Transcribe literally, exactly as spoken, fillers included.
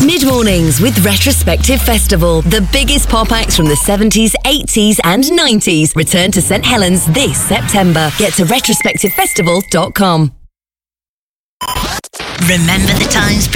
Mid-mornings with Retrospective Festival. The biggest pop acts from the seventies, eighties and nineties return to St Helens this September. Get to retrospective festival dot com. Remember the times